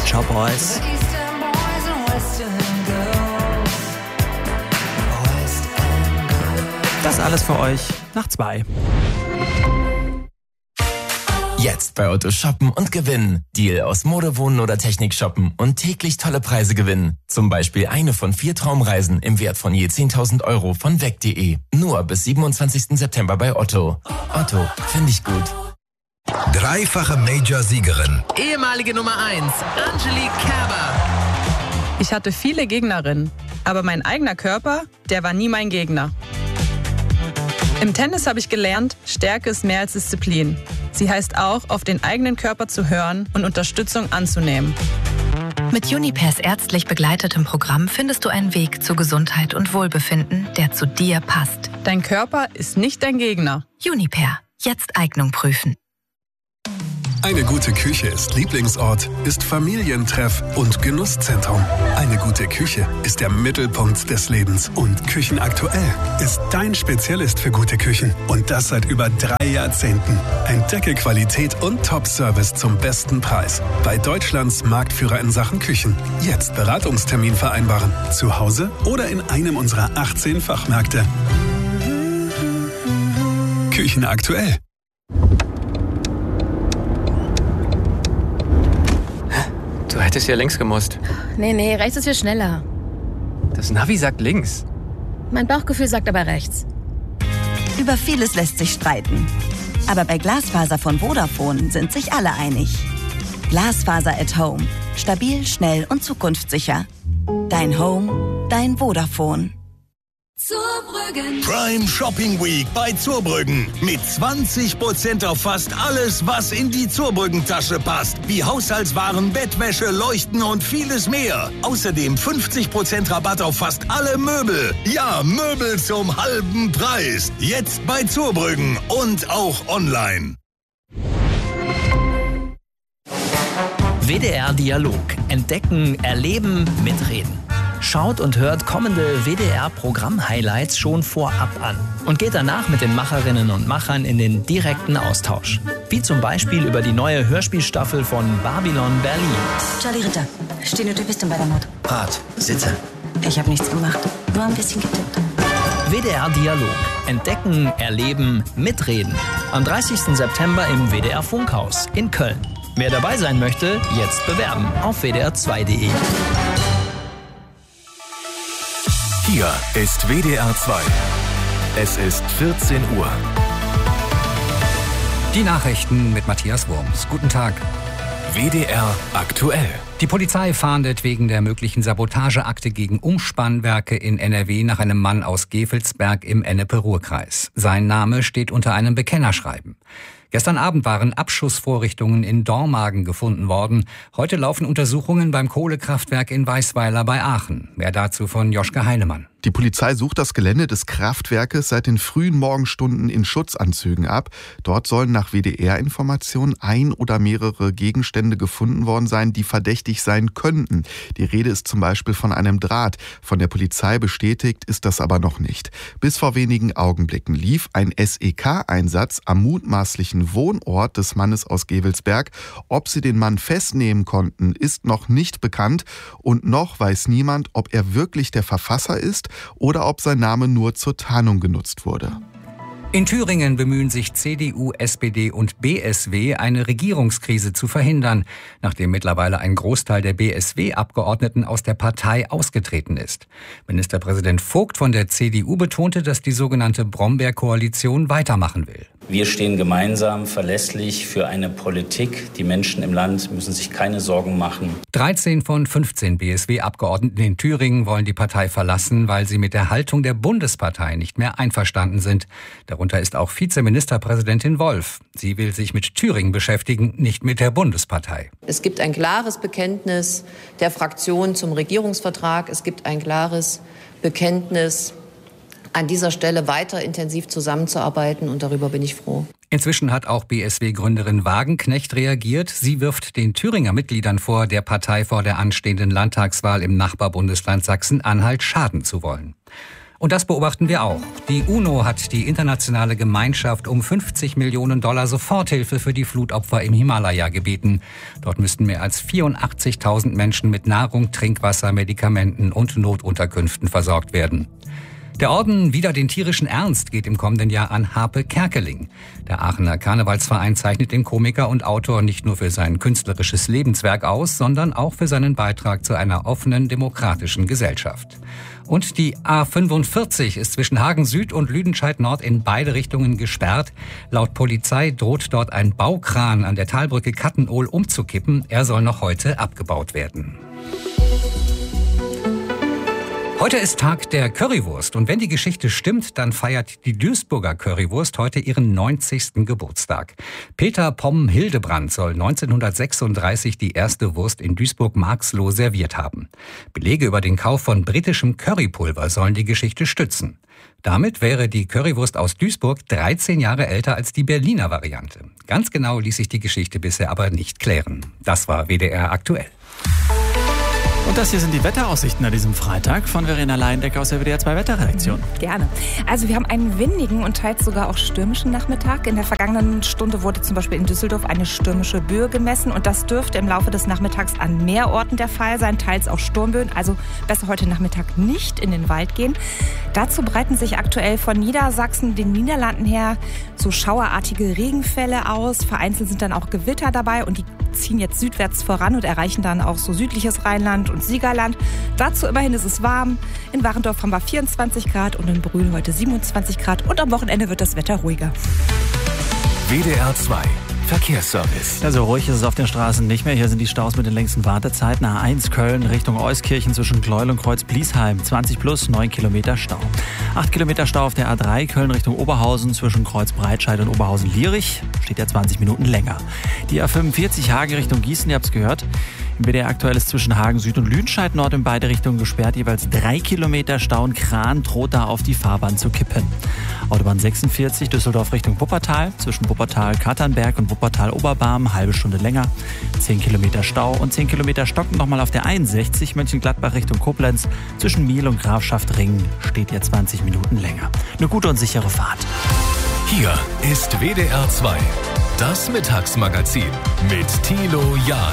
Ciao, Boys. Das alles für euch nach 2. Jetzt bei Otto shoppen und gewinnen. Deal aus Mode, Wohnen oder Technik shoppen und täglich tolle Preise gewinnen. Zum Beispiel eine von 4 Traumreisen im Wert von je 10.000 € von weg.de. Nur bis 27. September bei Otto. Otto, finde ich gut. Dreifache Major-Siegerin. Ehemalige Nummer 1, Angelique Kerber. Ich hatte viele Gegnerinnen, aber mein eigener Körper, der war nie mein Gegner. Im Tennis habe ich gelernt, Stärke ist mehr als Disziplin. Sie heißt auch, auf den eigenen Körper zu hören und Unterstützung anzunehmen. Mit Junipers ärztlich begleitetem Programm findest du einen Weg zu Gesundheit und Wohlbefinden, der zu dir passt. Dein Körper ist nicht dein Gegner. Juniper. Jetzt Eignung prüfen. Eine gute Küche ist Lieblingsort, ist Familientreff und Genusszentrum. Eine gute Küche ist der Mittelpunkt des Lebens. Und Küchenaktuell ist dein Spezialist für gute Küchen. Und das seit über 3 Jahrzehnten. Entdecke Qualität und Top-Service zum besten Preis. Bei Deutschlands Marktführer in Sachen Küchen. Jetzt Beratungstermin vereinbaren. Zu Hause oder in einem unserer 18 Fachmärkte. Küchenaktuell. Du hättest ja links gemusst. Nee, rechts ist viel schneller. Das Navi sagt links. Mein Bauchgefühl sagt aber rechts. Über vieles lässt sich streiten. Aber bei Glasfaser von Vodafone sind sich alle einig. Glasfaser at Home. Stabil, schnell und zukunftssicher. Dein Home, dein Vodafone. Zurbrüggen. Prime Shopping Week bei Zurbrüggen. Mit 20% auf fast alles, was in die Zurbrüggen-Tasche passt. Wie Haushaltswaren, Bettwäsche, Leuchten und vieles mehr. Außerdem 50% Rabatt auf fast alle Möbel. Ja, Möbel zum halben Preis. Jetzt bei Zurbrüggen und auch online. WDR Dialog. Entdecken, erleben, mitreden. Schaut und hört kommende WDR-Programm-Highlights schon vorab an und geht danach mit den Macherinnen und Machern in den direkten Austausch. Wie zum Beispiel über die neue Hörspielstaffel von Babylon Berlin. Charlie Ritter, Stenotypistin bei der Mord. Rat, sitze. Ich habe nichts gemacht, nur ein bisschen getippt. WDR Dialog. Entdecken, erleben, mitreden. Am 30. September im WDR Funkhaus in Köln. Wer dabei sein möchte, jetzt bewerben auf wdr2.de. Hier ist WDR 2. Es ist 14 Uhr. Die Nachrichten mit Matthias Wurms. Guten Tag. WDR aktuell. Die Polizei fahndet wegen der möglichen Sabotageakte gegen Umspannwerke in NRW nach einem Mann aus Gevelsberg im Ennepe-Ruhr-Kreis. Sein Name steht unter einem Bekennerschreiben. Gestern Abend waren Abschussvorrichtungen in Dormagen gefunden worden. Heute laufen Untersuchungen beim Kohlekraftwerk in Weißweiler bei Aachen. Mehr dazu von Joschka Heinemann. Die Polizei sucht das Gelände des Kraftwerkes seit den frühen Morgenstunden in Schutzanzügen ab. Dort sollen nach WDR-Informationen ein oder mehrere Gegenstände gefunden worden sein, die verdächtig sein könnten. Die Rede ist zum Beispiel von einem Draht. Von der Polizei bestätigt ist das aber noch nicht. Bis vor wenigen Augenblicken lief ein SEK-Einsatz am mutmaßlichen Wohnort des Mannes aus Gevelsberg. Ob sie den Mann festnehmen konnten, ist noch nicht bekannt. Und noch weiß niemand, ob er wirklich der Verfasser ist oder ob sein Name nur zur Tarnung genutzt wurde. In Thüringen bemühen sich CDU, SPD und BSW, eine Regierungskrise zu verhindern, nachdem mittlerweile ein Großteil der BSW-Abgeordneten aus der Partei ausgetreten ist. Ministerpräsident Vogt von der CDU betonte, dass die sogenannte Brombeer-Koalition weitermachen will. Wir stehen gemeinsam verlässlich für eine Politik. Die Menschen im Land müssen sich keine Sorgen machen. 13 von 15 BSW-Abgeordneten in Thüringen wollen die Partei verlassen, weil sie mit der Haltung der Bundespartei nicht mehr einverstanden sind. Darunter ist auch Vizeministerpräsidentin Wolf. Sie will sich mit Thüringen beschäftigen, nicht mit der Bundespartei. Es gibt ein klares Bekenntnis der Fraktion zum Regierungsvertrag. Es gibt ein klares Bekenntnis, an dieser Stelle weiter intensiv zusammenzuarbeiten, und darüber bin ich froh. Inzwischen hat auch BSW-Gründerin Wagenknecht reagiert. Sie wirft den Thüringer Mitgliedern vor, der Partei vor der anstehenden Landtagswahl im Nachbarbundesland Sachsen-Anhalt schaden zu wollen. Und das beobachten wir auch. Die UNO hat die internationale Gemeinschaft um $50 Millionen Soforthilfe für die Flutopfer im Himalaya gebeten. Dort müssten mehr als 84.000 Menschen mit Nahrung, Trinkwasser, Medikamenten und Notunterkünften versorgt werden. Der Orden Wider den tierischen Ernst geht im kommenden Jahr an Harpe Kerkeling. Der Aachener Karnevalsverein zeichnet den Komiker und Autor nicht nur für sein künstlerisches Lebenswerk aus, sondern auch für seinen Beitrag zu einer offenen, demokratischen Gesellschaft. Und die A45 ist zwischen Hagen Süd und Lüdenscheid Nord in beide Richtungen gesperrt. Laut Polizei droht dort ein Baukran an der Talbrücke Kattenohl umzukippen. Er soll noch heute abgebaut werden. Heute ist Tag der Currywurst und wenn die Geschichte stimmt, dann feiert die Duisburger Currywurst heute ihren 90. Geburtstag. Peter Pomm Hildebrand soll 1936 die erste Wurst in Duisburg-Marxloh serviert haben. Belege über den Kauf von britischem Currypulver sollen die Geschichte stützen. Damit wäre die Currywurst aus Duisburg 13 Jahre älter als die Berliner Variante. Ganz genau ließ sich die Geschichte bisher aber nicht klären. Das war WDR aktuell. Und das hier sind die Wetteraussichten an diesem Freitag von Verena Leindecker aus der WDR 2 Wetterredaktion. Gerne. Also wir haben einen windigen und teils sogar auch stürmischen Nachmittag. In der vergangenen Stunde wurde zum Beispiel in Düsseldorf eine stürmische Böe gemessen und das dürfte im Laufe des Nachmittags an mehr Orten der Fall sein, teils auch Sturmböen. Also besser heute Nachmittag nicht in den Wald gehen. Dazu breiten sich aktuell von Niedersachsen, den Niederlanden her, so schauerartige Regenfälle aus. Vereinzelt sind dann auch Gewitter dabei und die ziehen jetzt südwärts voran und erreichen dann auch so südliches Rheinland und Siegerland. Dazu immerhin ist es warm. In Warendorf haben wir 24 Grad und in Brühl heute 27 Grad. Und am Wochenende wird das Wetter ruhiger. WDR 2 Verkehrsservice. Ja, so ruhig ist es auf den Straßen nicht mehr. Hier sind die Staus mit den längsten Wartezeiten. A1 Köln Richtung Euskirchen zwischen Gleul und Kreuz-Bliesheim. 20 plus, 9 Kilometer Stau. 8 Kilometer Stau auf der A3 Köln Richtung Oberhausen zwischen Kreuz-Breitscheid und Oberhausen-Lierich. Steht ja 20 Minuten länger. Die A45 Hagen Richtung Gießen, ihr habt es gehört. Im WDR aktuell ist zwischen Hagen Süd und Lüdenscheid Nord in beide Richtungen gesperrt. Jeweils 3 Kilometer Stau. Ein Kran droht da auf die Fahrbahn zu kippen. Autobahn 46 Düsseldorf Richtung Wuppertal. Zwischen Wuppertal-Katernberg und Wuppertal-Oberbarm. Halbe Stunde länger. 10 Kilometer Stau und 10 Kilometer Stocken nochmal auf der 61 Mönchengladbach Richtung Koblenz. Zwischen Miel und Grafschaft-Ringen steht ja 20 Minuten länger. Eine gute und sichere Fahrt. Hier ist WDR 2. Das Mittagsmagazin mit Thilo Jahn.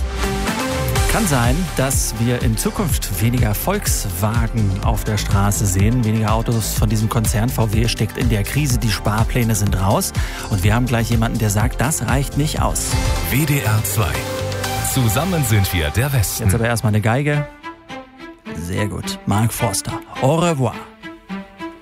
Kann sein, dass wir in Zukunft weniger Volkswagen auf der Straße sehen. Weniger Autos von diesem Konzern. VW steckt in der Krise, die Sparpläne sind raus. Und wir haben gleich jemanden, der sagt, das reicht nicht aus. WDR 2. Zusammen sind wir der Westen. Jetzt aber erstmal eine Geige. Sehr gut. Mark Forster. Au revoir.